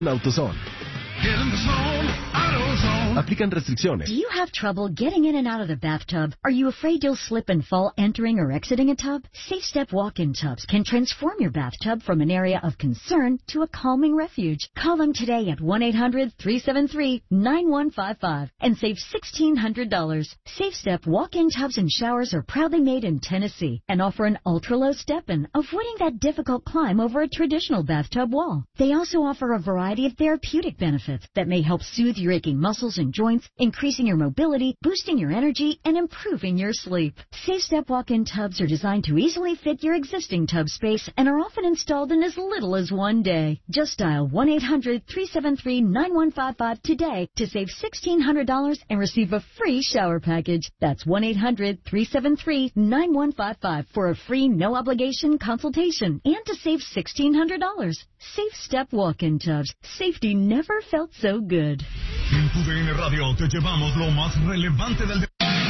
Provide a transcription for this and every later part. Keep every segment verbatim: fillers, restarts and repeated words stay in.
AutoZone. Aplican restricciones. Do you have trouble getting in and out of the bathtub? Are you afraid you'll slip and fall entering or exiting a tub? Safe Step walk-in tubs can transform your bathtub from an area of concern to a calming refuge. Call them today at one eight hundred three seven three nine one five five and save sixteen hundred dollars. Safe Step walk-in tubs and showers are proudly made in Tennessee and offer an ultra-low step-in, avoiding that difficult climb over a traditional bathtub wall. They also offer a variety of therapeutic benefits that may help soothe your aching muscles and joints, increasing your mobility, boosting your energy, and improving your sleep. Safe Step walk-in tubs are designed to easily fit your existing tub space and are often installed in as little as one day. Just dial one eight hundred three seven three nine one five five today to save sixteen hundred dollars and receive a free shower package. That's one eight hundred three seven three nine one five five for a free no-obligation consultation and to save sixteen hundred dollars. Safe Step walk-in tubs. Safety never felt so good. En tu D N Radio te llevamos lo más relevante del...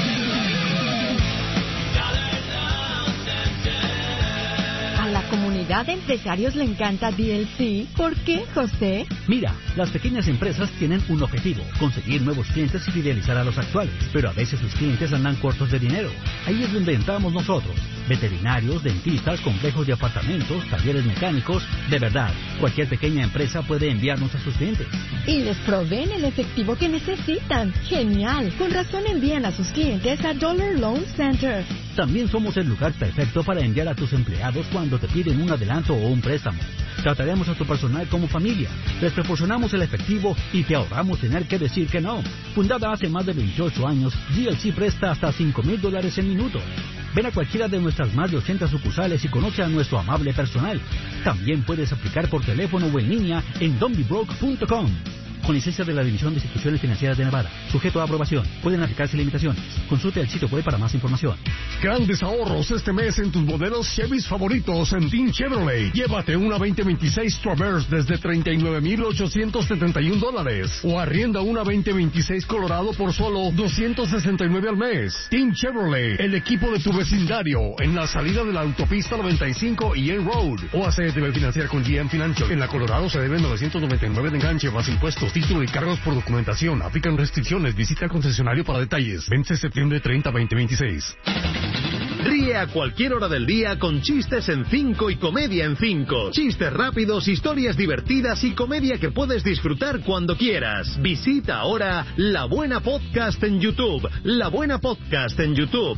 A la comunidad de empresarios le encanta D L C. ¿Por qué, José? Mira, las pequeñas empresas tienen un objetivo, conseguir nuevos clientes y fidelizar a los actuales, pero a veces sus clientes andan cortos de dinero. Ahí es donde entramos nosotros. Veterinarios, dentistas, complejos de apartamentos, talleres mecánicos. De verdad, cualquier pequeña empresa puede enviarnos a sus clientes. Y les proveen el efectivo que necesitan. ¡Genial! Con razón envían a sus clientes a Dollar Loan Center. También somos el lugar perfecto para enviar a tus empleados cuando te piden un adelanto o un préstamo. Trataremos a tu personal como familia, les proporcionamos el efectivo y te ahorramos tener que decir que no. Fundada hace más de veintiocho años, D L C presta hasta cinco mil dólares en minutos. Ven a cualquiera de nuestras más de ochenta sucursales y conoce a nuestro amable personal. También puedes aplicar por teléfono o en línea en don be broke punto com. Con licencia de la División de Instituciones Financieras de Nevada. Sujeto a aprobación. Pueden aplicarse limitaciones. Consulte el sitio web para más información. Grandes ahorros este mes en tus modelos Chevys favoritos en Team Chevrolet. Llévate una veinte veintiséis Traverse desde treinta y nueve mil ochocientos setenta y un dólares. O arrienda una veinte veintiséis Colorado por solo doscientos sesenta y nueve al mes. Team Chevrolet, el equipo de tu vecindario. En la salida de la autopista noventa y cinco y en Road. O A C debe financiar con G M Financial. En la Colorado se deben novecientos noventa y nueve de enganche más impuestos. Título y cargos por documentación. Aplican restricciones. Visita al concesionario para detalles. Vence septiembre treinta, veinte veintiséis. Ríe a cualquier hora del día con chistes en cinco y comedia en cinco. Chistes rápidos, historias divertidas y comedia que puedes disfrutar cuando quieras. Visita ahora La Buena Podcast en YouTube. La Buena Podcast en YouTube.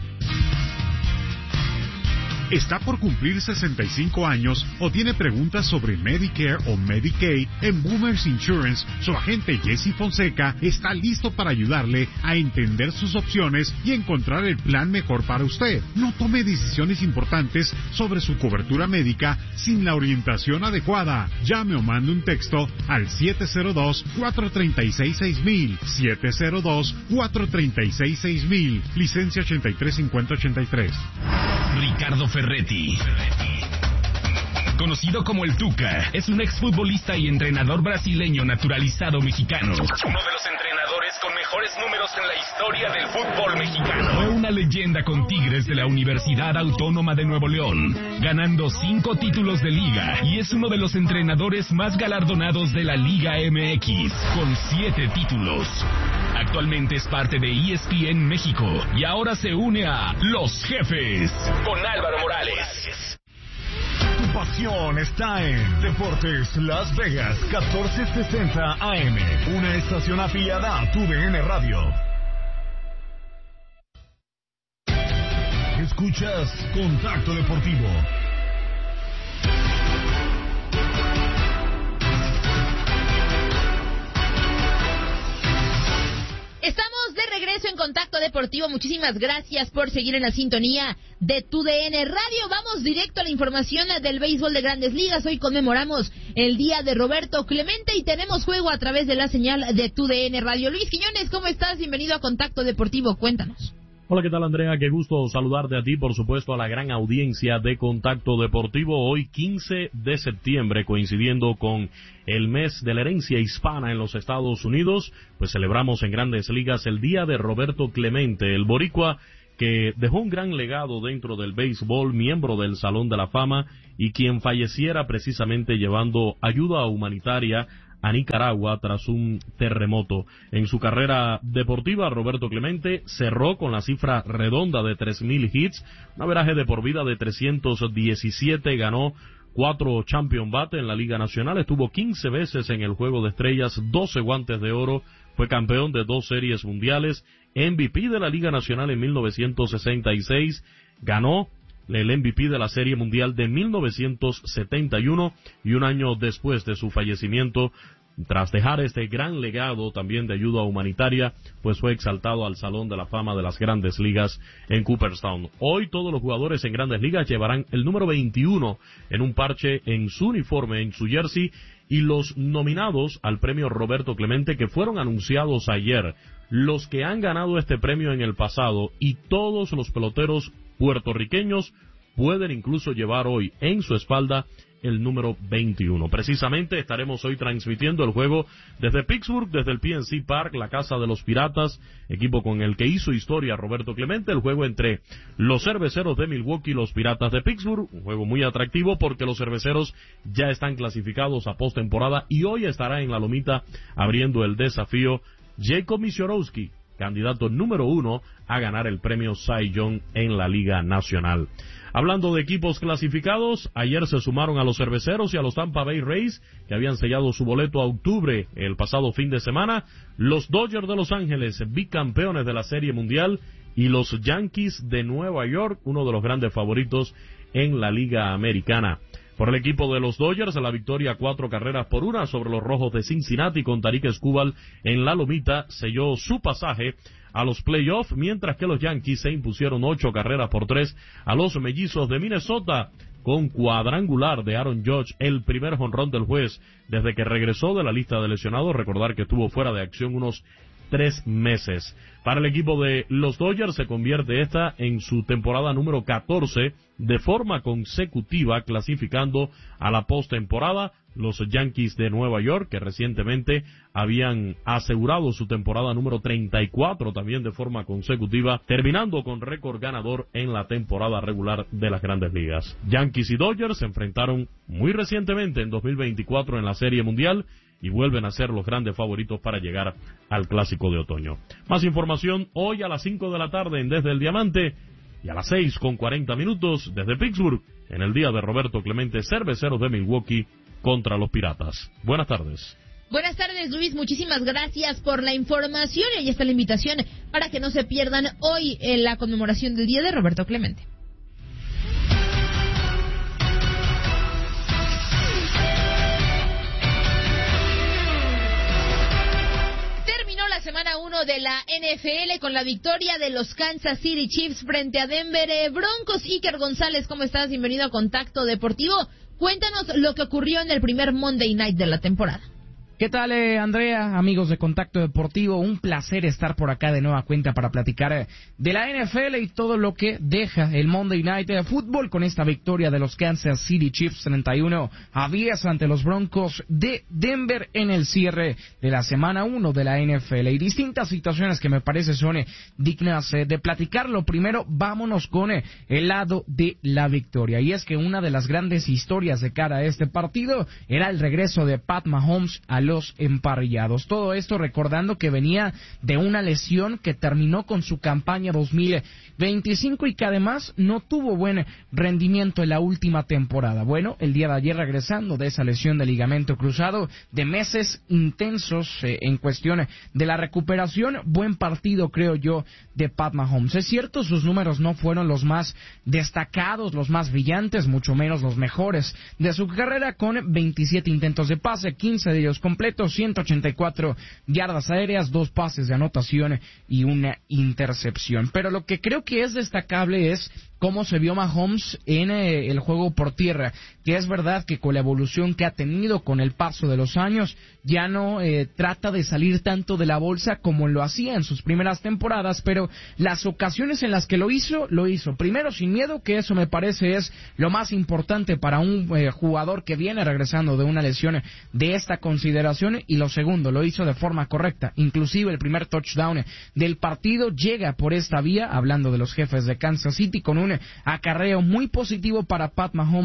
¿Está por cumplir sesenta y cinco años o tiene preguntas sobre Medicare o Medicaid? En Boomers Insurance, su agente Jesse Fonseca está listo para ayudarle a entender sus opciones y encontrar el plan mejor para usted. No tome decisiones importantes sobre su cobertura médica sin la orientación adecuada. Llame o mande un texto al siete cero dos, cuatro tres seis, seis mil, siete cero dos, cuatro tres seis, seis mil, licencia ochenta y tres cincuenta ochenta y tres. Ricardo Ferretti, conocido como el Tuca, es un exfutbolista y entrenador brasileño naturalizado mexicano. Uno de los entrenadores con mejores números en la historia del fútbol mexicano. Fue una leyenda con Tigres de la Universidad Autónoma de Nuevo León, ganando cinco títulos de liga, y es uno de los entrenadores más galardonados de la Liga M X, con siete títulos. Actualmente es parte de E S P N México y ahora se une a Los Jefes con Álvaro Morales. Tu pasión está en Deportes Las Vegas catorce sesenta A M, una estación afiliada a tu D N Radio. Escuchas Contacto Deportivo. Estamos de regreso en Contacto Deportivo. Muchísimas gracias por seguir en la sintonía de tu D N Radio. Vamos directo a la información del béisbol de Grandes Ligas. Hoy conmemoramos el día de Roberto Clemente y tenemos juego a través de la señal de tu D N Radio. Luis Quiñones, ¿cómo estás? Bienvenido a Contacto Deportivo. Cuéntanos. Hola, ¿qué tal, Andrea? Qué gusto saludarte a ti, por supuesto, a la gran audiencia de Contacto Deportivo. Hoy, quince de septiembre, coincidiendo con el mes de la herencia hispana en los Estados Unidos, pues celebramos en Grandes Ligas el día de Roberto Clemente, el boricua que dejó un gran legado dentro del béisbol, miembro del Salón de la Fama, y quien falleciera precisamente llevando ayuda humanitaria a Nicaragua tras un terremoto. En su carrera deportiva, Roberto Clemente cerró con la cifra redonda de tres mil hits, un averaje de por vida de trescientos diecisiete, ganó cuatro Champion Bate en la Liga Nacional, estuvo quince veces en el Juego de Estrellas, doce guantes de oro, fue campeón de dos series mundiales, M V P de la Liga Nacional en mil novecientos sesenta y seis, ganó el M V P de la Serie Mundial de mil novecientos setenta y uno y un año después de su fallecimiento, tras dejar este gran legado también de ayuda humanitaria, pues fue exaltado al Salón de la Fama de las Grandes Ligas en Cooperstown. Hoy todos los jugadores en Grandes Ligas llevarán el número veintiuno en un parche en su uniforme, en su jersey, y los nominados al premio Roberto Clemente, que fueron anunciados ayer, los que han ganado este premio en el pasado y todos los peloteros puertorriqueños pueden incluso llevar hoy en su espalda el número veintiuno. Precisamente estaremos hoy transmitiendo el juego desde Pittsburgh, desde el P N C Park, la casa de los Piratas, equipo con el que hizo historia Roberto Clemente, el juego entre los Cerveceros de Milwaukee y los Piratas de Pittsburgh, un juego muy atractivo porque los Cerveceros ya están clasificados a postemporada y hoy estará en la lomita abriendo el desafío Jacob Misiorowski, candidato número uno a ganar el premio Cy Young en la Liga Nacional. Hablando de equipos clasificados, ayer se sumaron a los Cerveceros y a los Tampa Bay Rays, que habían sellado su boleto a octubre el pasado fin de semana, los Dodgers de Los Ángeles, bicampeones de la Serie Mundial, y los Yankees de Nueva York, uno de los grandes favoritos en la Liga Americana. Por el equipo de los Dodgers, la victoria cuatro carreras por una sobre los Rojos de Cincinnati con Tarik Skubal en la lomita selló su pasaje a los playoffs, mientras que los Yankees se impusieron ocho carreras por tres a los Mellizos de Minnesota con cuadrangular de Aaron Judge, el primer jonrón del juez desde que regresó de la lista de lesionados. Recordar que estuvo fuera de acción unos tres meses. Para el equipo de los Dodgers se convierte esta en su temporada número catorce de forma consecutiva, clasificando a la postemporada. Los Yankees de Nueva York, que recientemente habían asegurado su temporada número treinta y cuatro también de forma consecutiva, terminando con récord ganador en la temporada regular de las Grandes Ligas. Yankees y Dodgers se enfrentaron muy recientemente en dos mil veinticuatro en la Serie Mundial y vuelven a ser los grandes favoritos para llegar al Clásico de Otoño. Más información hoy a las cinco de la tarde en Desde el Diamante y a las seis con cuarenta minutos desde Pittsburgh en el día de Roberto Clemente, Cerveceros de Milwaukee contra los Piratas. Buenas tardes. Buenas tardes, Luis. Muchísimas gracias por la información y ahí está la invitación para que no se pierdan hoy en la conmemoración del día de Roberto Clemente. La semana uno de la N F L con la victoria de los Kansas City Chiefs frente a Denver Broncos. Iker González, ¿cómo estás? Bienvenido a Contacto Deportivo. Cuéntanos lo que ocurrió en el primer Monday Night de la temporada. ¿Qué tal, eh, Andrea? Amigos de Contacto Deportivo, un placer estar por acá de nueva cuenta para platicar eh, de la N F L y todo lo que deja el Monday Night de Football con esta victoria de los Kansas City Chiefs treinta y uno a diez ante los Broncos de Denver en el cierre de la semana uno de la N F L. Y distintas situaciones que me parece son eh, dignas eh, de platicarlo. Primero, vámonos con eh, el lado de la victoria. Y es que una de las grandes historias de cara a este partido era el regreso de Pat Mahomes a los emparrillados. Todo esto recordando que venía de una lesión que terminó con su campaña dos mil veinticinco y que además no tuvo buen rendimiento en la última temporada. Bueno, el día de ayer regresando de esa lesión de ligamento cruzado, de meses intensos eh, en cuestión de la recuperación, buen partido creo yo de Pat Mahomes. Es cierto, sus números no fueron los más destacados, los más brillantes, mucho menos los mejores de su carrera, con veintisiete intentos de pase, quince de ellos completos, ciento ochenta y cuatro yardas aéreas, dos pases de anotación y una intercepción. Pero lo que creo que es destacable es cómo se vio Mahomes en eh, el juego por tierra, que es verdad que con la evolución que ha tenido con el paso de los años, ya no eh, trata de salir tanto de la bolsa como lo hacía en sus primeras temporadas, pero las ocasiones en las que lo hizo, lo hizo. Primero sin miedo, que eso me parece es lo más importante para un eh, jugador que viene regresando de una lesión de esta consideración, y lo segundo, lo hizo de forma correcta. Inclusive el primer touchdown del partido llega por esta vía, hablando de los Jefes de Kansas City, con un acarreo muy positivo para Pat Mahomes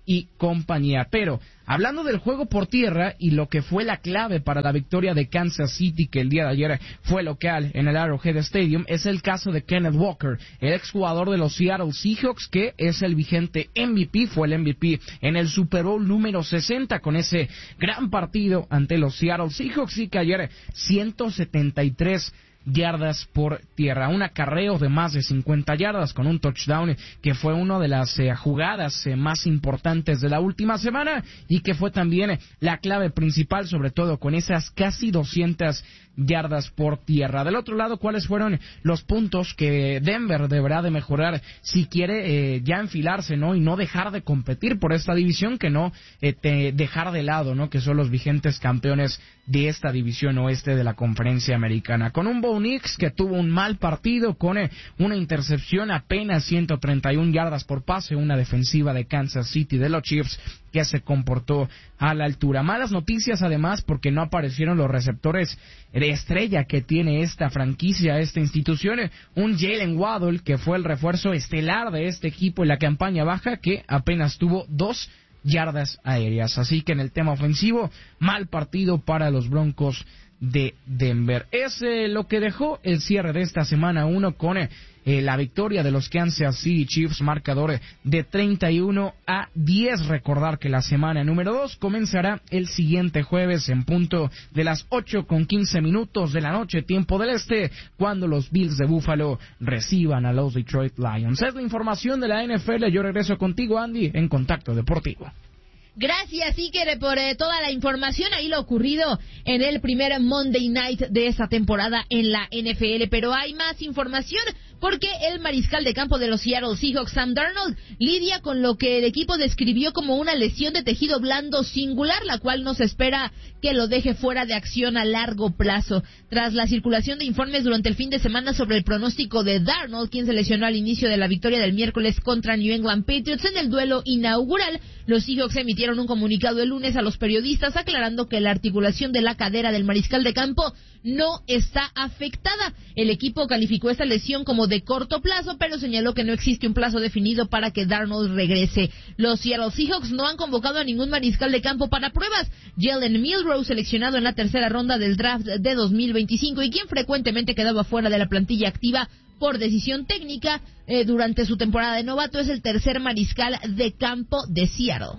y compañía. Pero hablando del juego por tierra y lo que fue la clave para la victoria de Kansas City, que el día de ayer fue local en el Arrowhead Stadium, es el caso de Kenneth Walker, el exjugador de los Seattle Seahawks, que es el vigente M V P, fue el M V P en el Super Bowl número sesenta con ese gran partido ante los Seattle Seahawks, y que ayer ciento setenta y tres yardas por tierra, un acarreo de más de cincuenta yardas con un touchdown que fue una de las eh, jugadas eh, más importantes de la última semana y que fue también eh, la clave principal, sobre todo con esas casi doscientas yardas por tierra. Del otro lado, ¿cuáles fueron los puntos que Denver deberá de mejorar si quiere eh, ya enfilarse, ¿no? Y no dejar de competir por esta división, que no eh, te dejar de lado, ¿no? Que son los vigentes campeones de esta división oeste de la Conferencia Americana. Con un Bo Nix que tuvo un mal partido, con eh, una intercepción, apenas ciento treinta y una yardas por pase, una defensiva de Kansas City de los Chiefs que se comportó a la altura. Malas noticias además porque no aparecieron los receptores de estrella que tiene esta franquicia, esta institución. Un Jalen Waddle que fue el refuerzo estelar de este equipo en la campaña baja, que apenas tuvo dos yardas aéreas. Así que en el tema ofensivo, mal partido para los Broncos de Denver. Es eh, lo que dejó el cierre de esta semana uno con eh, la victoria de los Kansas City Chiefs, marcador de treinta y uno a diez. Recordar que la semana número dos comenzará el siguiente jueves en punto de las ocho con quince minutos de la noche, tiempo del este, cuando los Bills de Buffalo reciban a los Detroit Lions. Es la información de la N F L. Yo regreso contigo, Andy, en Contacto Deportivo. Gracias, Iker, por eh, toda la información. Ahí lo ocurrido en el primer Monday Night de esta temporada en la N F L. Pero hay más información porque el mariscal de campo de los Seattle Seahawks, Sam Darnold, lidia con lo que el equipo describió como una lesión de tejido blando singular, la cual no se espera que lo deje fuera de acción a largo plazo. Tras la circulación de informes durante el fin de semana sobre el pronóstico de Darnold, quien se lesionó al inicio de la victoria del miércoles contra New England Patriots en el duelo inaugural, los Seahawks emitieron un comunicado el lunes a los periodistas aclarando que la articulación de la cadera del mariscal de campo no está afectada. El equipo calificó esta lesión como de corto plazo, pero señaló que no existe un plazo definido para que Darnold regrese. Los Seattle Seahawks no han convocado a ningún mariscal de campo para pruebas. Jalen Milroe, seleccionado en la tercera ronda del draft de dos mil veinticinco y quien frecuentemente quedaba fuera de la plantilla activa por decisión técnica eh, durante su temporada de novato, es el tercer mariscal de campo de Seattle.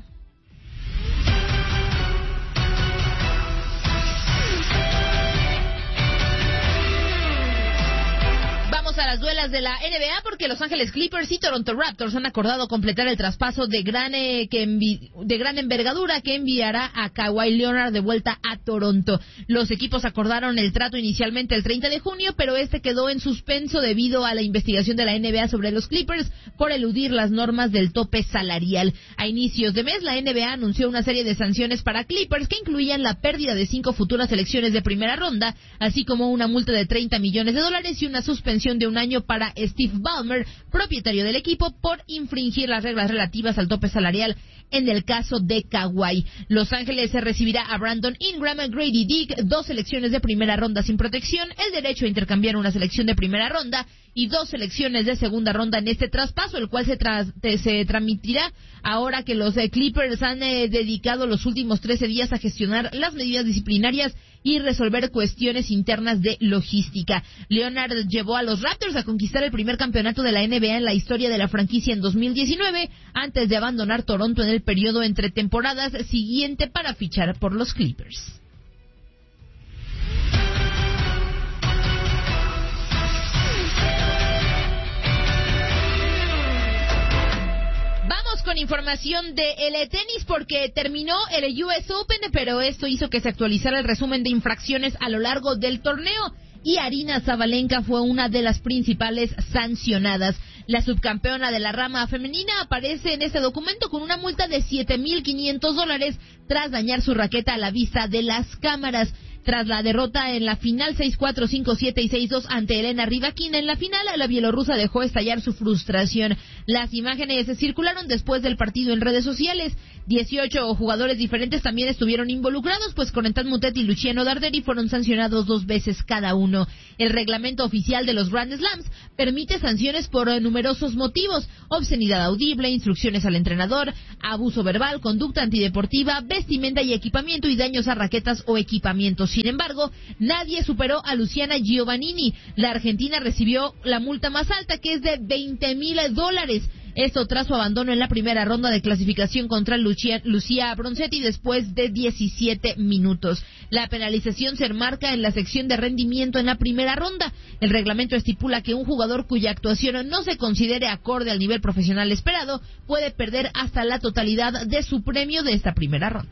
A las duelas de la N B A porque Los Ángeles Clippers y Toronto Raptors han acordado completar el traspaso de gran eh, que envi- de gran envergadura que enviará a Kawhi Leonard de vuelta a Toronto. Los equipos acordaron el trato inicialmente el treinta de junio, pero este quedó en suspenso debido a la investigación de la N B A sobre los Clippers por eludir las normas del tope salarial. A inicios de mes, la N B A anunció una serie de sanciones para Clippers que incluían la pérdida de cinco futuras selecciones de primera ronda, así como una multa de treinta millones de dólares y una suspensión de un año para Steve Ballmer, propietario del equipo, por infringir las reglas relativas al tope salarial en el caso de Kawhi. Los Ángeles se recibirá a Brandon Ingram, Grady Dick, dos selecciones de primera ronda sin protección, el derecho a intercambiar una selección de primera ronda y dos selecciones de segunda ronda en este traspaso, el cual se, tra- se transmitirá ahora que los eh, Clippers han eh, dedicado los últimos trece días a gestionar las medidas disciplinarias y resolver cuestiones internas de logística. Leonard llevó a los Raptors a conquistar el primer campeonato de la N B A en la historia de la franquicia en dos mil diecinueve, antes de abandonar Toronto en el periodo entre temporadas siguiente para fichar por los Clippers. Vamos con información de el tenis porque terminó el U S Open, pero esto hizo que se actualizara el resumen de infracciones a lo largo del torneo y Aryna Sabalenka fue una de las principales sancionadas. La subcampeona de la rama femenina aparece en este documento con una multa de siete mil quinientos dólares tras dañar su raqueta a la vista de las cámaras. Tras la derrota en la final seis cuatro, cinco siete y seis dos ante Elena Rybakina en la final, la bielorrusa dejó estallar su frustración. Las imágenes se circularon después del partido en redes sociales. dieciocho jugadores diferentes también estuvieron involucrados, pues Corentin Moutet y Luciano Darderi fueron sancionados dos veces cada uno. El reglamento oficial de los Grand Slams permite sanciones por numerosos motivos: obscenidad audible, instrucciones al entrenador, abuso verbal, conducta antideportiva, vestimenta y equipamiento y daños a raquetas o equipamientos. Sin embargo, nadie superó a Luciana Giovannini. La argentina recibió la multa más alta, que es de veinte mil dólares. Esto tras su abandono en la primera ronda de clasificación contra Lucia, Lucía Bronzetti después de diecisiete minutos. La penalización se enmarca en la sección de rendimiento en la primera ronda. El reglamento estipula que un jugador cuya actuación no se considere acorde al nivel profesional esperado puede perder hasta la totalidad de su premio de esta primera ronda.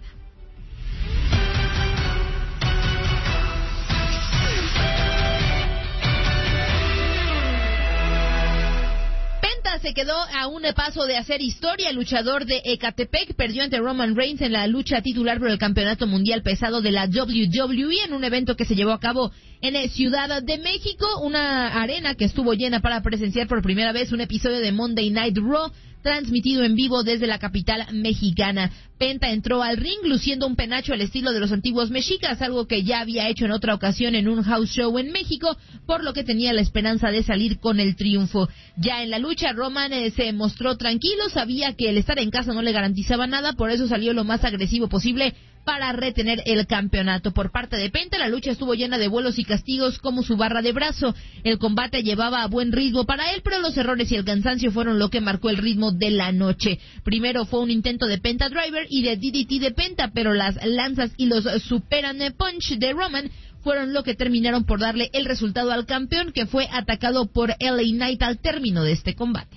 Se quedó a un paso de hacer historia. El luchador de Ecatepec perdió ante Roman Reigns en la lucha titular por el campeonato mundial pesado de la doble u doble u E en un evento que se llevó a cabo en Ciudad de México, una arena que estuvo llena para presenciar por primera vez un episodio de Monday Night Raw transmitido en vivo desde la capital mexicana. Penta entró al ring luciendo un penacho al estilo de los antiguos mexicas, algo que ya había hecho en otra ocasión en un house show en México, por lo que tenía la esperanza de salir con el triunfo. Ya en la lucha, Roman eh, se mostró tranquilo, sabía que el estar en casa no le garantizaba nada, por eso salió lo más agresivo posible para retener el campeonato. Por parte de Penta, la lucha estuvo llena de vuelos y castigos como su barra de brazo. El combate llevaba a buen ritmo para él, pero los errores y el cansancio fueron lo que marcó el ritmo de la noche. Primero fue un intento de Penta Driver y de D D T de Penta, pero las lanzas y los Superan Punch de Roman fueron lo que terminaron por darle el resultado al campeón, que fue atacado por L A Knight al término de este combate.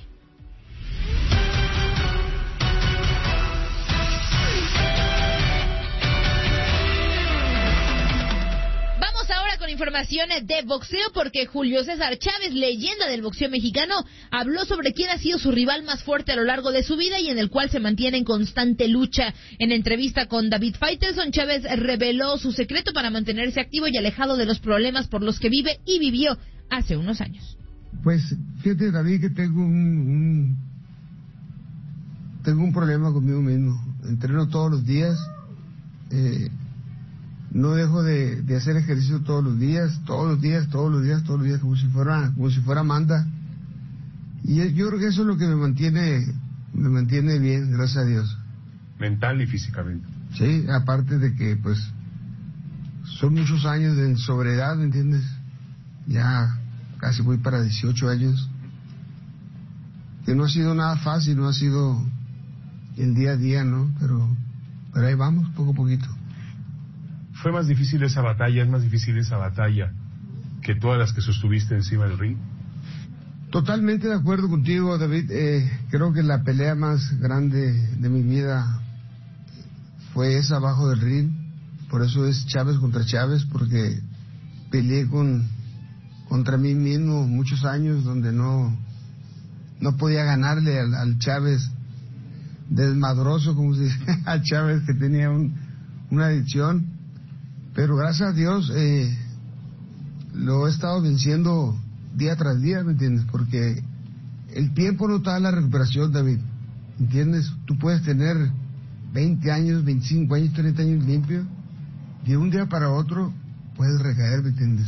Con informaciones de boxeo, porque Julio César Chávez, leyenda del boxeo mexicano, habló sobre quién ha sido su rival más fuerte a lo largo de su vida y en el cual se mantiene en constante lucha. En entrevista con David Faitelson, Chávez reveló su secreto para mantenerse activo y alejado de los problemas por los que vive y vivió hace unos años. Pues fíjate, David, que tengo un, un tengo un problema conmigo mismo. Entreno todos los días, eh, no dejo de, de hacer ejercicio todos los días, todos los días, todos los días, todos los días, como si fuera, como si fuera Amanda. Y yo creo que eso es lo que me mantiene, me mantiene bien, gracias a Dios. Mental y físicamente. Sí, aparte de que, pues, son muchos años de sobriedad, ¿me entiendes? Ya casi voy para dieciocho años. Que no ha sido nada fácil, no ha sido el día a día, ¿no? Pero, pero ahí vamos, poco a poquito. ¿Fue más difícil esa batalla, es más difícil esa batalla que todas las que sostuviste encima del ring? Totalmente de acuerdo contigo, David. Eh, creo que la pelea más grande de mi vida fue esa abajo del ring. Por eso es Chávez contra Chávez, porque peleé con contra mí mismo muchos años donde no, no podía ganarle al, al Chávez desmadroso, como se dice, al Chávez que tenía un, una adicción. Pero gracias a Dios eh, lo he estado venciendo día tras día, ¿me entiendes? Porque el tiempo no te da la recuperación, David, ¿entiendes? Tú puedes tener veinte años, veinticinco años, treinta años limpio y de un día para otro puedes recaer, ¿me entiendes?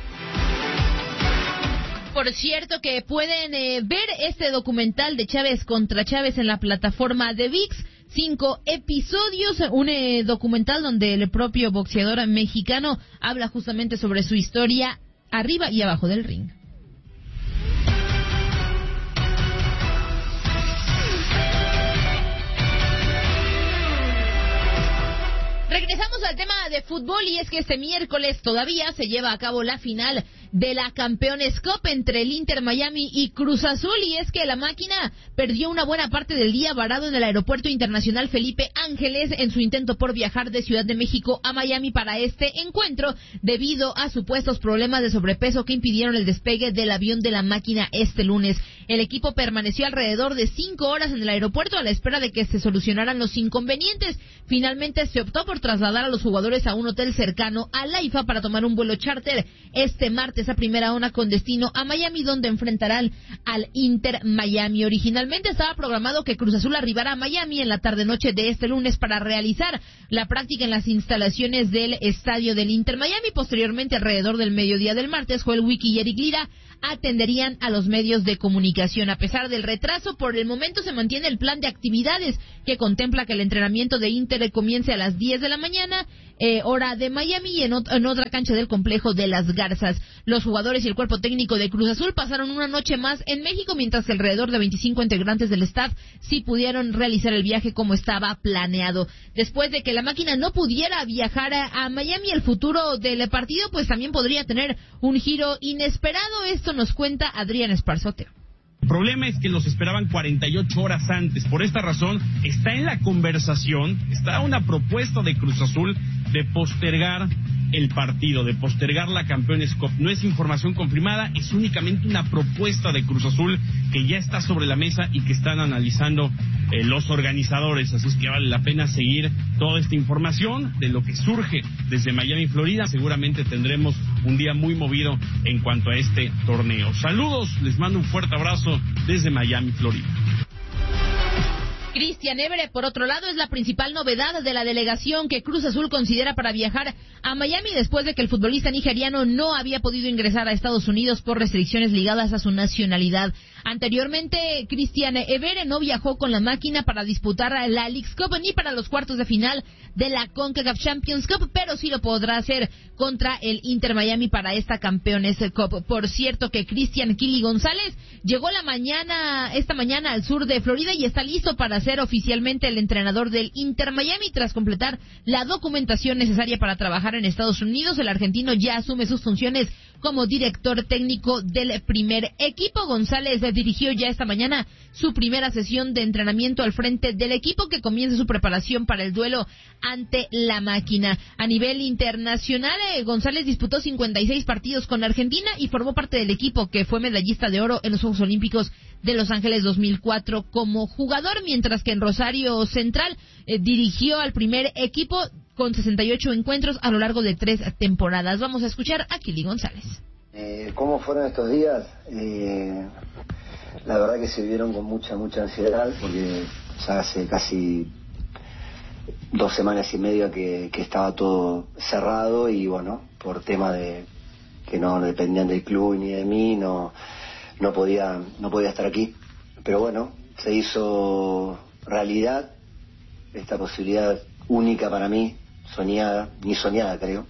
Por cierto, que pueden eh, ver este documental de Chávez contra Chávez en la plataforma de ViX. Cinco episodios, un eh, documental donde el propio boxeador mexicano habla justamente sobre su historia arriba y abajo del ring. Regresamos al tema de fútbol y es que este miércoles todavía se lleva a cabo la final de la Campeones Cup entre el Inter Miami y Cruz Azul, y es que la máquina perdió una buena parte del día varado en el Aeropuerto Internacional Felipe Ángeles en su intento por viajar de Ciudad de México a Miami para este encuentro debido a supuestos problemas de sobrepeso que impidieron el despegue del avión de la máquina este lunes. El equipo permaneció alrededor de cinco horas en el aeropuerto a la espera de que se solucionaran los inconvenientes. Finalmente se optó por trasladar a los jugadores a un hotel cercano a la I F A para tomar un vuelo charter este martes martes a primera hora con destino a Miami, donde enfrentarán al Inter Miami. Originalmente estaba programado que Cruz Azul arribara a Miami en la tarde-noche de este lunes para realizar la práctica en las instalaciones del estadio del Inter Miami. Posteriormente, alrededor del mediodía del martes, Joel Wiki y Eric Lira atenderían a los medios de comunicación. A pesar del retraso, por el momento se mantiene el plan de actividades que contempla que el entrenamiento de Inter comience a las diez de la mañana, eh, hora de Miami, y en, ot- en otra cancha del complejo de Las Garzas. Los jugadores y el cuerpo técnico de Cruz Azul pasaron una noche más en México, mientras que alrededor de veinticinco integrantes del staff sí pudieron realizar el viaje como estaba planeado. Después de que la máquina no pudiera viajar a, a Miami, el futuro del partido pues también podría tener un giro inesperado. Esto nos cuenta Adrián Esparzote. El problema es que los esperaban cuarenta y ocho horas antes. Por esta razón, está en la conversación, está una propuesta de Cruz Azul de postergar el partido, de postergar la Campeones Cup. No es información confirmada, es únicamente una propuesta de Cruz Azul que ya está sobre la mesa y que están analizando eh, los organizadores. Así es que vale la pena seguir toda esta información de lo que surge desde Miami, Florida. Seguramente tendremos un día muy movido en cuanto a este torneo. Saludos, les mando un fuerte abrazo desde Miami, Florida. Cristian Évere, por otro lado, es la principal novedad de la delegación que Cruz Azul considera para viajar a Miami después de que el futbolista nigeriano no había podido ingresar a Estados Unidos por restricciones ligadas a su nacionalidad. Anteriormente, Cristian Évere no viajó con la máquina para disputar la Leagues Cup ni para los cuartos de final de la CONCACAF Champions Cup, pero sí lo podrá hacer contra el Inter Miami para esta Campeones Cup. Por cierto que Cristian Kili González llegó la mañana, esta mañana al sur de Florida y está listo para ser oficialmente el entrenador del Inter Miami tras completar la documentación necesaria para trabajar en Estados Unidos. El argentino ya asume sus funciones como director técnico del primer equipo. González dirigió ya esta mañana su primera sesión de entrenamiento al frente del equipo, que comienza su preparación para el duelo ante la máquina. A nivel internacional, eh, González disputó cincuenta y seis partidos con Argentina y formó parte del equipo que fue medallista de oro en los Juegos Olímpicos de Los Ángeles dos mil cuatro como jugador, mientras que en Rosario Central eh, dirigió al primer equipo con sesenta y ocho encuentros a lo largo de tres temporadas. Vamos a escuchar a Kili González. Eh, ¿Cómo fueron estos días? Eh, la verdad que se vivieron con mucha, mucha ansiedad, porque ya hace casi dos semanas y media que, que estaba todo cerrado y bueno, por tema de que no dependían del club ni de mí, no, no podía, no podía estar aquí. Pero bueno, se hizo realidad esta posibilidad única para mí, soñada, ni soñada creo.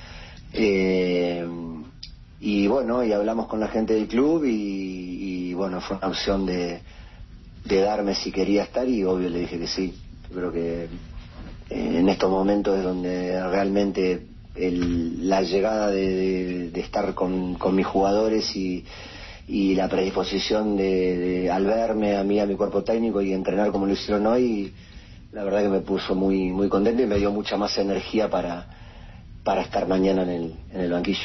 Eh, y bueno, y hablamos con la gente del club y, y bueno, fue una opción de, de darme si quería estar y obvio le dije que sí. Yo creo que eh, en estos momentos es donde realmente el, la llegada de, de, de estar con, con mis jugadores y, y la predisposición de, de al verme a mí, a mi cuerpo técnico y entrenar como lo hicieron hoy, la verdad que me puso muy muy contento y me dio mucha más energía para, para estar mañana en el, en el banquillo.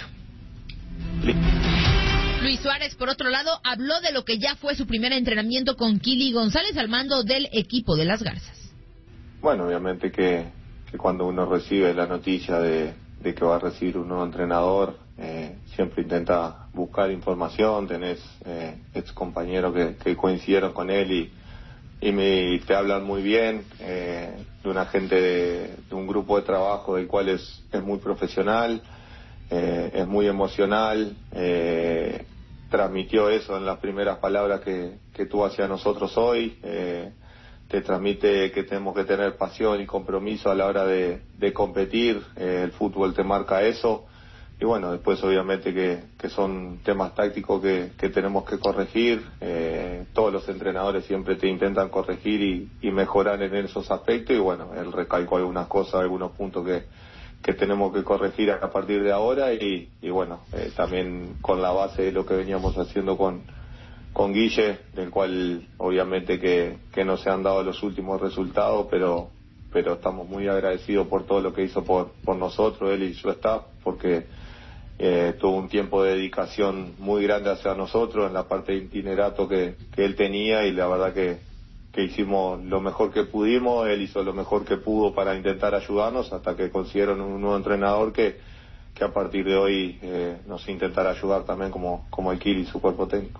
Luis Suárez, por otro lado, habló de lo que ya fue su primer entrenamiento con Kili González al mando del equipo de Las Garzas. Bueno, obviamente que, que cuando uno recibe la noticia de, de que va a recibir un nuevo entrenador, eh, siempre intenta buscar información. Tenés eh, ex compañeros que, que coincidieron con él y, y me, te hablan muy bien eh, de una gente de, de un grupo de trabajo del cual es, es muy profesional. Eh, es muy emocional, eh, transmitió eso en las primeras palabras que, que tuvo hacia nosotros hoy, eh, te transmite que tenemos que tener pasión y compromiso a la hora de, de competir, eh, el fútbol te marca eso, y bueno, después obviamente que, que son temas tácticos que, que tenemos que corregir, eh, todos los entrenadores siempre te intentan corregir y, y mejorar en esos aspectos, y bueno, él recalcó algunas cosas, algunos puntos que que tenemos que corregir a partir de ahora y, y bueno, eh, también con la base de lo que veníamos haciendo con con Guille, del cual obviamente que, que no se han dado los últimos resultados, pero pero estamos muy agradecidos por todo lo que hizo por, por nosotros, él y su staff, porque eh, tuvo un tiempo de dedicación muy grande hacia nosotros en la parte de itinerato que, que él tenía, y la verdad que que hicimos lo mejor que pudimos, él hizo lo mejor que pudo para intentar ayudarnos hasta que consiguieron un nuevo entrenador que, que a partir de hoy eh, nos intentará ayudar también como, como el Kili y su cuerpo técnico.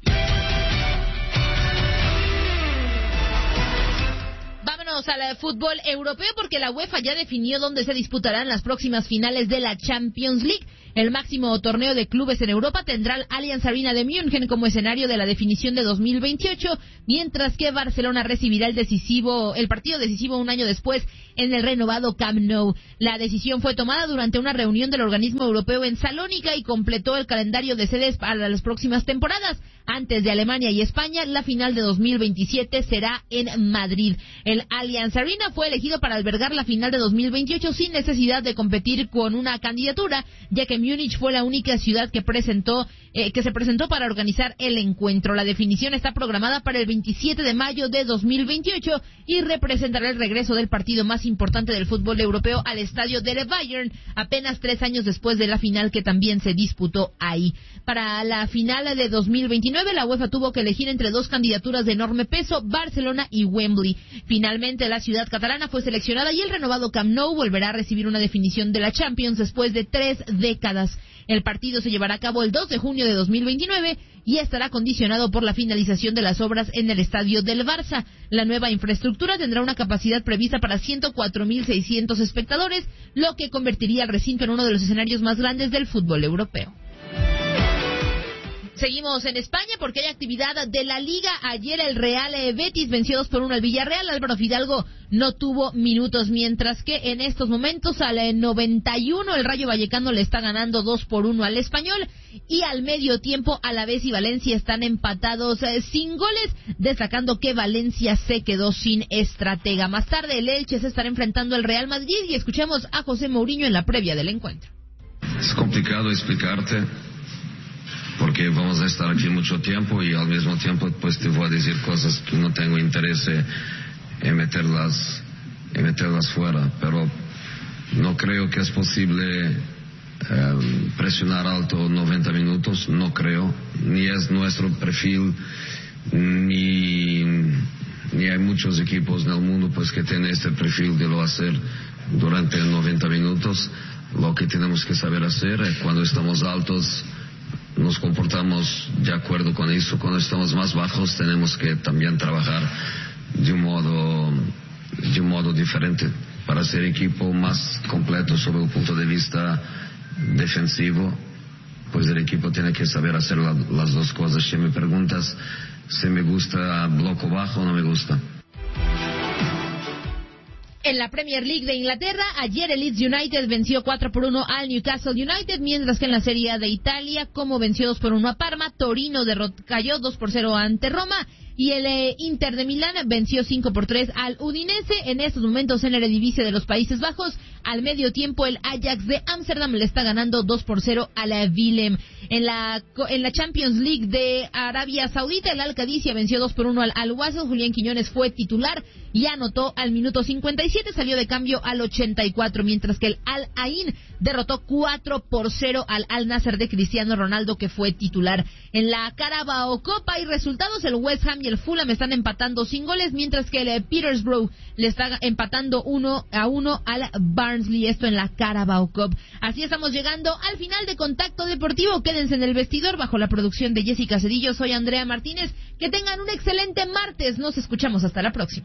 Vámonos al fútbol europeo porque la UEFA ya definió dónde se disputarán las próximas finales de la Champions League. El máximo torneo de clubes en Europa tendrá el Allianz Arena de München como escenario de la definición de dos mil veintiocho, mientras que Barcelona recibirá el decisivo, el partido decisivo un año después en el renovado Camp Nou. La decisión fue tomada durante una reunión del organismo europeo en Salónica y completó el calendario de sedes para las próximas temporadas. Antes de Alemania y España, la final de dos mil veintisiete será en Madrid. El Allianz Arena fue elegido para albergar la final de dos mil veintiocho sin necesidad de competir con una candidatura, ya que Múnich fue la única ciudad que presentó eh, que se presentó para organizar el encuentro. La definición está programada para el veintisiete de mayo de dos mil veintiocho y representará el regreso del partido más importante del fútbol europeo al estadio del Bayern, apenas tres años después de la final que también se disputó ahí. Para la final de dos mil veintinueve, la UEFA tuvo que elegir entre dos candidaturas de enorme peso, Barcelona y Wembley. Finalmente, la ciudad catalana fue seleccionada y el renovado Camp Nou volverá a recibir una definición de la Champions después de tres décadas. El partido se llevará a cabo el dos de junio de dos mil veintinueve y estará condicionado por la finalización de las obras en el estadio del Barça. La nueva infraestructura tendrá una capacidad prevista para ciento cuatro mil seiscientos espectadores, lo que convertiría al recinto en uno de los escenarios más grandes del fútbol europeo. Seguimos en España porque hay actividad de la Liga. Ayer el Real Betis venció dos por uno al Villarreal. Álvaro Fidalgo no tuvo minutos, mientras que en estos momentos al noventa y uno el Rayo Vallecano le está ganando dos por uno al Español, y al medio tiempo Alavés y Valencia están empatados eh, sin goles, destacando que Valencia se quedó sin estratega. Más tarde el Elche se estará enfrentando al Real Madrid y escuchamos a José Mourinho en la previa del encuentro. Es complicado explicarte, porque vamos a estar aquí mucho tiempo y al mismo tiempo pues te voy a decir cosas que no tengo interés en meterlas, en meterlas fuera, pero no creo que es posible eh, presionar alto noventa minutos, no creo, ni es nuestro perfil, ni, ni hay muchos equipos en el mundo pues que tienen este perfil de lo hacer durante noventa minutos. Lo que tenemos que saber hacer es cuando estamos altos nos comportamos de acuerdo con eso. Cuando estamos más bajos tenemos que también trabajar de un modo de un modo diferente para ser equipo más completo sobre el punto de vista defensivo. Pues el equipo tiene que saber hacer la, las dos cosas. Si me preguntas si me gusta bloco bajo o no me gusta. En la Premier League de Inglaterra, ayer el Leeds United venció cuatro por uno al Newcastle United, mientras que en la Serie A de Italia, como venció dos por uno a Parma, Torino derrotó, cayó dos por cero ante Roma, y el eh, Inter de Milán venció cinco por tres al Udinese. En estos momentos en la Eredivisie de los Países Bajos, al medio tiempo el Ajax de Ámsterdam le está ganando dos por cero a la Willem. En la en la Champions League de Arabia Saudita, el Al-Qadisiyah venció dos por uno al Al-Wasl. Julián Quiñones fue titular y anotó al minuto cincuenta y siete, salió de cambio al ochenta y cuatro, mientras que el Al-Ain derrotó cuatro por cero al Al-Nassr de Cristiano Ronaldo, que fue titular. En la Carabao Cup hay resultados, el West Ham y el Fulham están empatando sin goles, mientras que el Petersburg le está empatando uno a uno al Barnsley, esto en la Carabao Cup. Así estamos llegando al final de Contacto Deportivo. Quédense en el vestidor bajo la producción de Jessica Cedillo. Soy Andrea Martínez. Que tengan un excelente martes. Nos escuchamos hasta la próxima.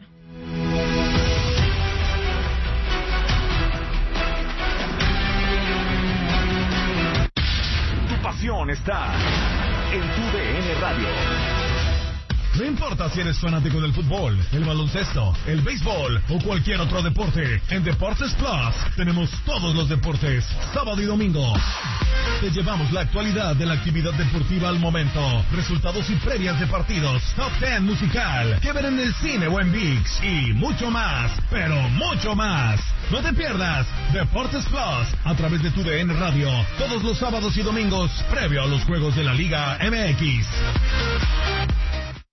Tu pasión está en tu D N Radio. No importa si eres fanático del fútbol, el baloncesto, el béisbol o cualquier otro deporte, en Deportes Plus tenemos todos los deportes, sábado y domingo. Te llevamos la actualidad de la actividad deportiva al momento, resultados y previas de partidos, top ten musical, que ver en el cine o en ViX y mucho más, pero mucho más. No te pierdas Deportes Plus a través de tu D N Radio, todos los sábados y domingos, previo a los juegos de la Liga M X.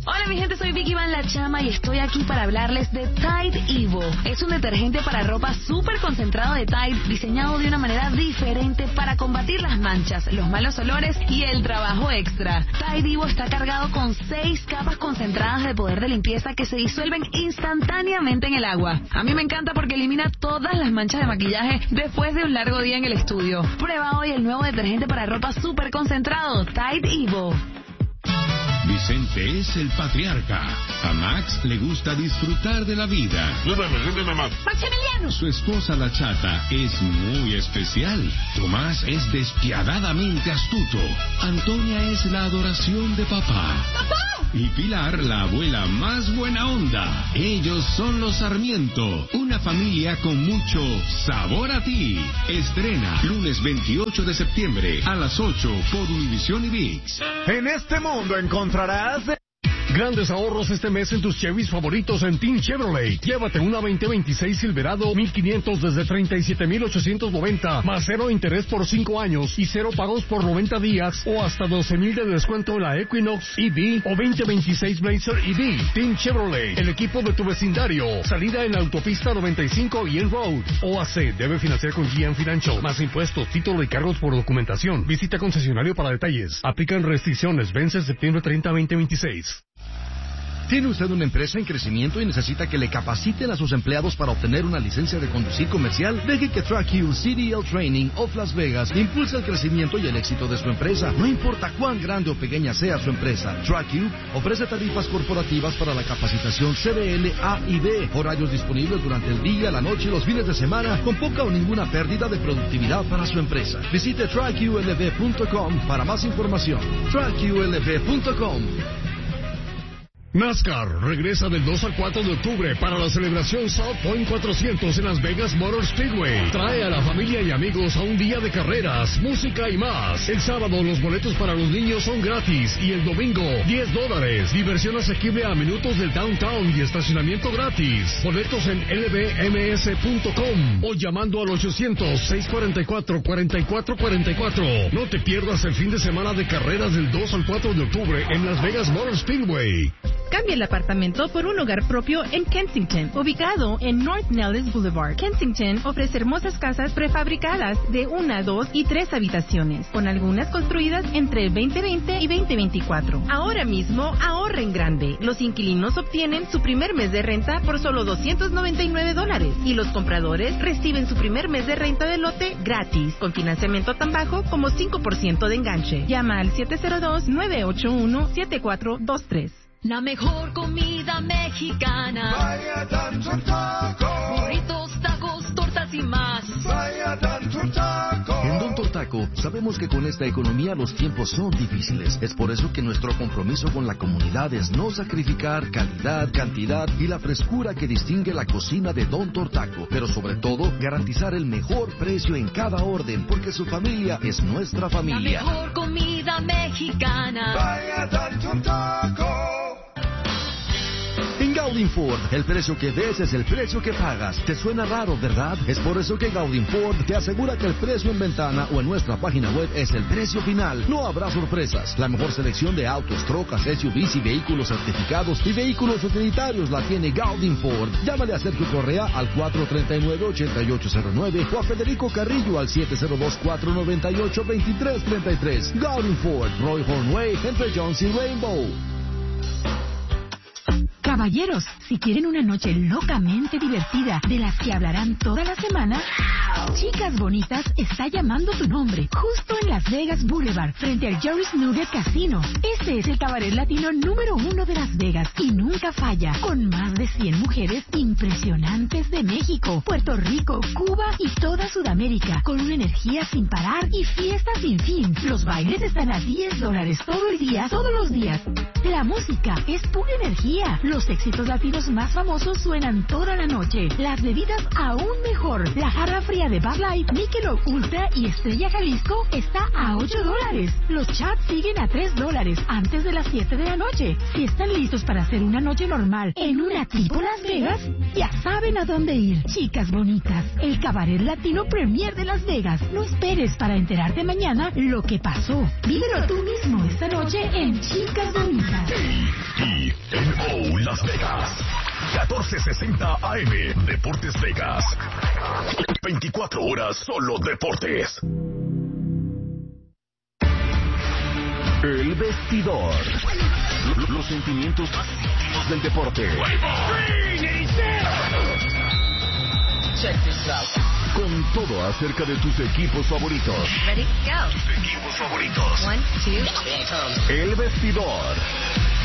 Hola mi gente, soy Vicky Van La Chama y estoy aquí para hablarles de Tide Evo. Es un detergente para ropa súper concentrado de Tide, diseñado de una manera diferente para combatir las manchas, los malos olores y el trabajo extra. Tide Evo está cargado con seis capas concentradas de poder de limpieza que se disuelven instantáneamente en el agua. A mí me encanta porque elimina todas las manchas de maquillaje después de un largo día en el estudio. Prueba hoy el nuevo detergente para ropa súper concentrado, Tide Evo. Vicente es el patriarca. A Max le gusta disfrutar de la vida. ¡Maximiliano! Su esposa la chata es muy especial. Tomás es despiadadamente astuto. Antonia es la adoración de papá. ¡Papá! Y Pilar, la abuela más buena onda. Ellos son los Sarmiento, una familia con mucho sabor a ti. Estrena lunes veintiocho de septiembre a las ocho por Univision y ViX. En este mundo encontrarás grandes ahorros este mes en tus Chevys favoritos en Team Chevrolet. Llévate una veinte veintiséis Silverado mil quinientos desde treinta y siete mil ochocientos noventa, más cero interés por cinco años y cero pagos por noventa días, o hasta doce mil de descuento en la Equinox E V o veinte veintiséis Blazer E V. Team Chevrolet, el equipo de tu vecindario. Salida en la autopista noventa y cinco y en Road. O A C, debe financiar con G M Financial. Más impuestos, título y cargos por documentación. Visita concesionario para detalles. Aplican restricciones. Vence septiembre treinta, veinte veintiséis. ¿Tiene usted una empresa en crecimiento y necesita que le capaciten a sus empleados para obtener una licencia de conducir comercial? Deje que TrackU C D L Training of Las Vegas impulse el crecimiento y el éxito de su empresa. No importa cuán grande o pequeña sea su empresa, TrackU ofrece tarifas corporativas para la capacitación C D L A y B, horarios disponibles durante el día, la noche y los fines de semana, con poca o ninguna pérdida de productividad para su empresa. Visite track U L V punto com para más información. track U L V punto com. NASCAR regresa del dos al cuatro de octubre para la celebración South Point cuatrocientos en Las Vegas Motor Speedway. Trae a la familia y amigos a un día de carreras, música y más. El sábado los boletos para los niños son gratis y el domingo diez dólares. Diversión asequible a minutos del downtown y estacionamiento gratis. Boletos en L B M S punto com o llamando al ochocientos, seiscientos cuarenta y cuatro, cuarenta y cuatro cuarenta y cuatro. No te pierdas el fin de semana de carreras del dos al cuatro de octubre en Las Vegas Motor Speedway. Cambia el apartamento por un hogar propio en Kensington, ubicado en North Nellis Boulevard. Kensington ofrece hermosas casas prefabricadas de una, dos y tres habitaciones, con algunas construidas entre veinte veinte y veinte veinticuatro. Ahora mismo ahorra en grande. Los inquilinos obtienen su primer mes de renta por solo doscientos noventa y nueve dólares y los compradores reciben su primer mes de renta de lote gratis, con financiamiento tan bajo como cinco por ciento de enganche. Llama al siete cero dos, nueve ocho uno, siete cuatro dos tres. La mejor comida mexicana. Vaya Tanto Taco. Burritos, tacos, tortas y más. Vaya Tanto Taco. En Don Tortaco sabemos que con esta economía los tiempos son difíciles. Es por eso que nuestro compromiso con la comunidad es no sacrificar calidad, cantidad y la frescura que distingue la cocina de Don Tortaco. Pero sobre todo, garantizar el mejor precio en cada orden, porque su familia es nuestra familia. La mejor comida mexicana. Vaya Tanto Taco. En Gaudin Ford, el precio que ves es el precio que pagas. ¿Te suena raro, verdad? Es por eso que Gaudin Ford te asegura que el precio en ventana o en nuestra página web es el precio final. No habrá sorpresas. La mejor selección de autos, trocas, S U Vs y vehículos certificados y vehículos utilitarios la tiene Gaudin Ford. Llámale a Sergio Correa al cuatro tres nueve, ocho ocho cero nueve o a Federico Carrillo al siete cero dos, cuatro nueve ocho, dos tres tres tres. Gaudin Ford, Roy Hornway, entre Jones y Rainbow. Caballeros, si quieren una noche locamente divertida, de las que hablarán toda la semana, Chicas Bonitas está llamando tu nombre, justo en Las Vegas Boulevard, frente al Jerry's Nugget Casino. Este es el cabaret latino número uno de Las Vegas y nunca falla, con más de cien mujeres impresionantes de México, Puerto Rico, Cuba y toda Sudamérica, con una energía sin parar y fiestas sin fin. Los bailes están a diez dólares todo el día, todos los días. La música es pura energía. Los éxitos latinos más famosos suenan toda la noche. Las bebidas aún mejor. La jarra fría de Bud Light, Michelob Ultra y Estrella Jalisco está a ocho dólares. Los chats siguen a tres dólares antes de las siete de la noche. Si están listos para hacer una noche normal en una tipo Las Vegas, ya saben a dónde ir. Chicas bonitas, el cabaret latino premier de Las Vegas. No esperes para enterarte mañana lo que pasó. Vívelo tú mismo esta noche en Chicas Bonitas. Y N O Las Vegas. catorce sesenta A M Deportes Vegas. veinticuatro horas solo deportes. El vestidor. Los sentimientos más íntimos del deporte. Check this out. Con todo acerca de tus equipos favoritos. Ready, go. Tus equipos favoritos. One, two, El vestidor.